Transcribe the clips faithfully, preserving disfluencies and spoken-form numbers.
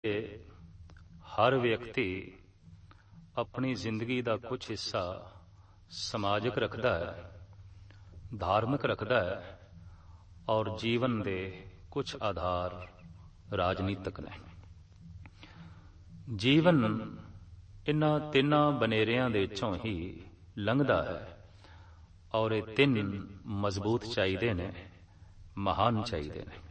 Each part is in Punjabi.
ਹਰ ਵਿਅਕਤੀ ਆਪਣੀ ਜ਼ਿੰਦਗੀ ਦਾ ਕੁਝ ਹਿੱਸਾ ਸਮਾਜਿਕ ਰੱਖਦਾ ਹੈ, ਧਾਰਮਿਕ ਰੱਖਦਾ ਹੈ ਔਰ ਜੀਵਨ ਦੇ ਕੁਝ ਆਧਾਰ ਰਾਜਨੀਤਿਕ ਨੇ। ਜੀਵਨ ਇਨ੍ਹਾਂ ਤਿੰਨਾਂ ਬਨੇਰਿਆਂ ਦੇ ਵਿੱਚੋਂ ਹੀ ਲੰਘਦਾ ਹੈ ਔਰ ਇਹ ਤਿੰਨ ਮਜ਼ਬੂਤ ਚਾਹੀਦੇ ਨੇ, ਮਹਾਨ ਚਾਹੀਦੇ ਨੇ।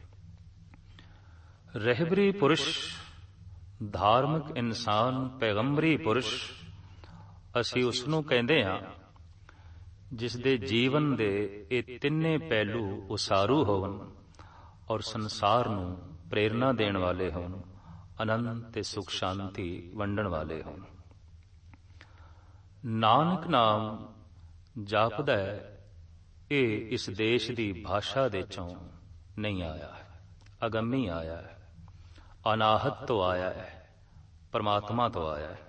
ਰਹਿਬਰੀ ਪੁਰਸ਼, ਧਾਰਮਿਕ ਇਨਸਾਨ, ਪੈਗੰਬਰੀ ਪੁਰਸ਼, ਅਸੀਂ ਉਸ ਨੂੰ ਕਹਿੰਦੇ ਹਾਂ ਜਿਸ ਦੇ ਜੀਵਨ ਦੇ ਇਹ ਤਿੰਨੇ ਪਹਿਲੂ ਉਸਾਰੂ ਹੋਣ ਔਰ ਸੰਸਾਰ ਨੂੰ ਪ੍ਰੇਰਨਾ ਦੇਣ ਵਾਲੇ ਹੋਣ, ਆਨੰਦ ਤੇ ਸੁਖ ਸ਼ਾਂਤੀ ਵੰਡਣ ਵਾਲੇ ਹੋਣ। ਨਾਨਕ ਨਾਮ ਜਾਪਦਾ ਹੈ, ਇਹ ਇਸ ਦੇਸ਼ ਦੀ ਭਾਸ਼ਾ ਦੇ ਚੋਂ ਨਹੀਂ ਆਇਆ ਹੈ, ਅਗੰਮੀ ਆਇਆ ਹੈ, ਅਨਾਹਤ ਤੋਂ ਆਇਆ ਹੈ, ਪਰਮਾਤਮਾ ਤੋਂ ਆਇਆ ਹੈ।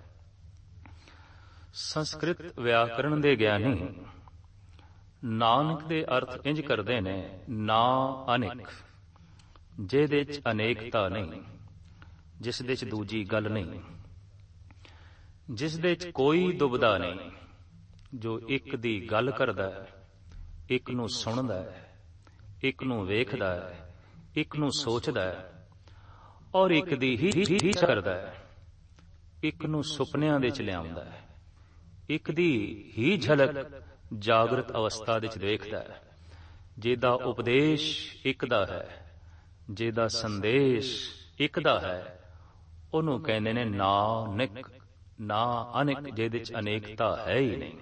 ਸੰਸਕ੍ਰਿਤ ਵਿਆਕਰਣ ਦੇ ਗਿਆਨੀ ਨਾਨਕ ਦੇ ਅਰਥ ਇੰਜ ਕਰਦੇ ਨੇ, ਨਾ ਅਨੇਕ, ਜਿਹਦੇ ਚ ਅਨੇਕਤਾ ਨਹੀਂ, ਜਿਸ ਦੇ ਚ ਦੂਜੀ ਗੱਲ ਨਹੀਂ, ਜਿਸ ਦੇ ਚ ਕੋਈ ਦੁਬਦਾ ਨਹੀਂ, ਜੋ ਇੱਕ ਦੀ ਗੱਲ ਕਰਦਾ ਹੈ, ਇੱਕ ਨੂੰ ਸੁਣਦਾ ਹੈ, ਇੱਕ ਨੂੰ ਵੇਖਦਾ ਹੈ, ਇੱਕ ਨੂੰ ਸੋਚਦਾ ਹੈ ਔਰ ਇੱਕ ਦੀ ਹੀ ਕਰਦਾ ਹੈ, ਇੱਕ ਨੂੰ ਸੁਪਨਿਆਂ ਦੇ ਚ ਲਿਆਉਂਦਾ ਹੈ, ਇੱਕ ਦੀ ਹੀ ਝਲਕ ਜਾਗਰਤ ਅਵਸਥਾ ਦੇ ਚ ਦੇਖਦਾ ਹੈ। ਜਿਹਦਾ ਉਪਦੇਸ਼ ਇੱਕ ਦਾ ਹੈ, ਜਿਹਦਾ ਸੰਦੇਸ਼ ਇੱਕ ਦਾ ਹੈ, ਉਹਨੂੰ ਕਹਿੰਦੇ ਨੇ ਨਾਨਕ, ਨਾ ਅਨੇਕ, ਜਿਹਦੇ ਚ ਅਨੇਕਤਾ ਹੈ ਹੀ ਨਹੀਂ।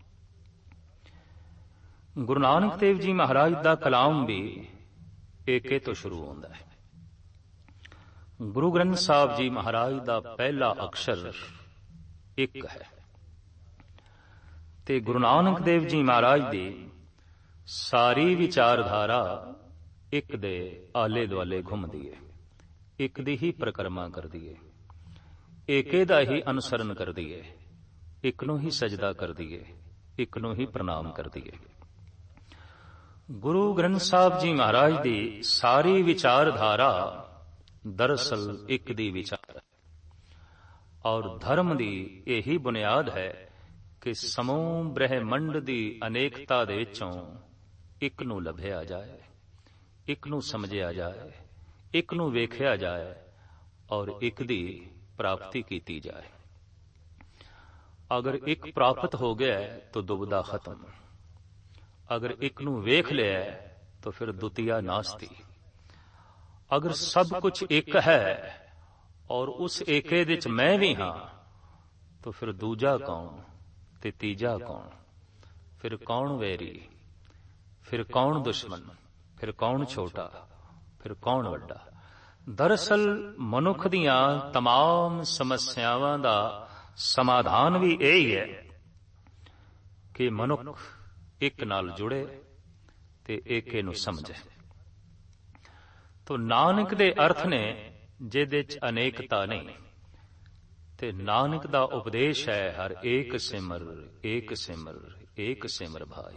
ਗੁਰੂ ਨਾਨਕ ਦੇਵ ਜੀ ਮਹਾਰਾਜ ਦਾ ਕਲਾਮ ਵੀ ਏਕੇ ਤੋਂ ਸ਼ੁਰੂ ਹੁੰਦਾ ਹੈ। ਗੁਰੂ ਗ੍ਰੰਥ ਸਾਹਿਬ ਜੀ ਮਹਾਰਾਜ ਦਾ ਪਹਿਲਾ ਅਕਸ਼ਰ ਇੱਕ ਹੈ ਤੇ ਗੁਰੂ ਨਾਨਕ ਦੇਵ ਜੀ ਮਹਾਰਾਜ ਦੀ ਸਾਰੀ ਵਿਚਾਰਧਾਰਾ ਇੱਕ ਦੇ ਆਲੇ ਦੁਆਲੇ ਘੁੰਮਦੀ ਹੈ, ਇੱਕ ਦੀ ਹੀ ਪ੍ਰਕਰਮਾ ਕਰਦੀ ਹੈ, ਏਕੇ ਦਾ ਹੀ ਅਨੁਸਰਨ ਕਰਦੀ ਹੈ, ਇੱਕ ਨੂੰ ਹੀ ਸਜਦਾ ਕਰਦੀ ਹੈ, ਇੱਕ ਨੂੰ ਹੀ ਪ੍ਰਣਾਮ ਕਰਦੀ ਹੈ। ਗੁਰੂ ਗ੍ਰੰਥ ਸਾਹਿਬ ਜੀ ਮਹਾਰਾਜ ਦੀ ਸਾਰੀ ਵਿਚਾਰਧਾਰਾ ਦਰਅਸਲ ਇੱਕ ਦੀ ਵਿਚਾਰ ਹੈ ਔਰ ਧਰਮ ਦੀ ਇਹੀ ਬੁਨਿਆਦ ਹੈ ਕਿ ਸਮੂਹ ਬ੍ਰਹਿਮੰਡ ਦੀ ਅਨੇਕਤਾ ਦੇ ਵਿੱਚੋਂ ਇੱਕ ਨੂੰ ਲੱਭਿਆ ਜਾਏ, ਇੱਕ ਨੂੰ ਸਮਝਿਆ ਜਾਏ, ਇੱਕ ਨੂੰ ਵੇਖਿਆ ਜਾਏ ਔਰ ਇੱਕ ਦੀ ਪ੍ਰਾਪਤੀ ਕੀਤੀ ਜਾਏ। ਅਗਰ ਇੱਕ ਪ੍ਰਾਪਤ ਹੋ ਗਿਆ ਤਾਂ ਦੁਬਦਾ ਖਤਮ, ਅਗਰ ਇੱਕ ਨੂੰ ਵੇਖ ਲਿਆ ਤਾਂ ਫਿਰ ਦੁਤੀਆ ਨਾਸਤੀ। ਅਗਰ ਸਭ ਕੁਝ ਇੱਕ ਹੈ ਔਰ ਉਸ ਏਕੇ ਦੇ ਚ ਮੈਂ ਵੀ ਹਾਂ ਤਾਂ ਫਿਰ ਦੂਜਾ ਕੌਣ ਤੇ ਤੀਜਾ ਕੌਣ, ਫਿਰ ਕੌਣ ਵੈਰੀ, ਫਿਰ ਕੌਣ ਦੁਸ਼ਮਣ, ਫਿਰ ਕੌਣ ਛੋਟਾ, ਫਿਰ ਕੌਣ ਵੱਡਾ। ਦਰਅਸਲ ਮਨੁੱਖ ਦੀਆਂ ਤਮਾਮ ਸਮੱਸਿਆਵਾਂ ਦਾ ਸਮਾਧਾਨ ਵੀ ਇਹੀ ਹੈ ਕਿ ਮਨੁੱਖ ਇੱਕ ਨਾਲ ਜੁੜੇ ਤੇ ਏਕੇ ਨੂੰ ਸਮਝੇ। ਤੋ ਨਾਨਕ ਦੇ ਅਰਥ ਨੇ ਜਿਹਦੇ ਚ ਅਨੇਕਤਾ ਨਹੀਂ, ਤੇ ਨਾਨਕ ਦਾ ਉਪਦੇਸ਼ ਹੈ ਹਰ ਏਕ ਸਿਮਰ, ਏਕ ਸਿਮਰ, ਏਕ ਸਿਮਰ ਭਾਈ।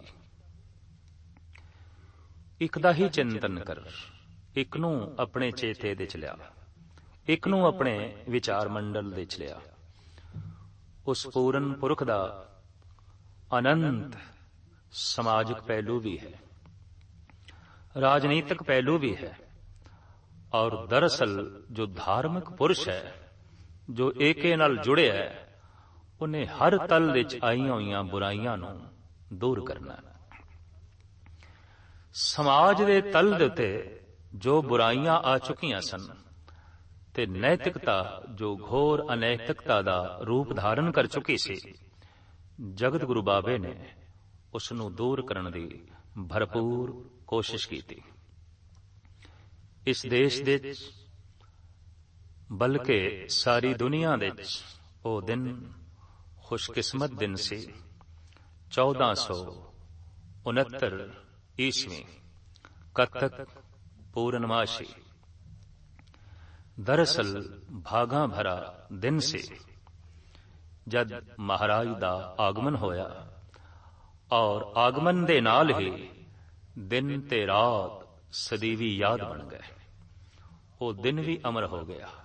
ਇੱਕ ਦਾ ਹੀ ਚਿੰਤਨ ਕਰ, ਇੱਕ ਨੂੰ ਆਪਣੇ ਚੇਤੇ ਦੇ ਚ ਲਿਆ, ਇੱਕ ਨੂੰ ਆਪਣੇ ਵਿਚਾਰ ਮੰਡਲ ਦੇ ਚ ਲਿਆ। ਉਸ ਪੂਰਨ ਪੁਰਖ ਦਾ ਅਨੰਤ ਸਮਾਜਿਕ ਪਹਿਲੂ ਵੀ ਹੈ, ਰਾਜਨੀਤਿਕ ਪਹਿਲੂ ਵੀ ਹੈ ਔਰ ਦਰਅਸਲ ਜੋ ਧਾਰਮਿਕ ਪੁਰਸ਼ ਹੈ, ਜੋ ਏਕੇ ਨਾਲ ਜੁੜਿਆ ਹੈ, ਉਹਨੇ ਹਰ ਤਲ ਵਿੱਚ ਆਈਆਂ ਹੋਈਆਂ ਬੁਰਾਈਆਂ ਨੂੰ ਦੂਰ ਕਰਨਾ। ਸਮਾਜ ਦੇ ਤਲ ਦੇ ਉੱਤੇ ਜੋ ਬੁਰਾਈਆਂ ਆ ਚੁੱਕੀਆਂ ਸਨ ਤੇ ਨੈਤਿਕਤਾ ਜੋ ਘੋਰ ਅਨੈਤਿਕਤਾ ਦਾ ਰੂਪ ਧਾਰਨ ਕਰ ਚੁੱਕੀ ਸੀ, ਜਗਤ ਗੁਰੂ ਬਾਬੇ ਨੇ ਉਸ ਨੂੰ ਦੂਰ ਕਰਨ ਦੀ ਭਰਪੂਰ ਕੋਸ਼ਿਸ਼ ਕੀਤੀ। ਇਸ ਦੇਸ਼ ਦੇ ਬਲਕਿ ਸਾਰੀ ਦੁਨੀਆ ਦੇ ਵਿੱਚ ਉਹ ਦਿਨ ਖੁਸ਼ਕਿਸਮਤ ਦਿਨ ਸੀ, ਚੌਦਾਂ ਸੌ ਉਨੱਤਰ ਈਸਵੀ ਕੱਤਕ ਪੂਰਨਮਾਸ਼ੀ। ਦਰਅਸਲ ਭਾਗਾਂ ਭਰਾ ਦਿਨ ਸੀ ਜਦ ਮਹਾਰਾਜ ਦਾ ਆਗਮਨ ਹੋਇਆ ਔਰ ਆਗਮਨ ਦੇ ਨਾਲ ਹੀ ਦਿਨ ਤੇ ਰਾਤ ਸਦੀਵੀ ਯਾਦ ਬਣ ਗਏ। ਉਹ ਦਿਨ ਵੀ ਅਮਰ ਹੋ ਗਿਆ।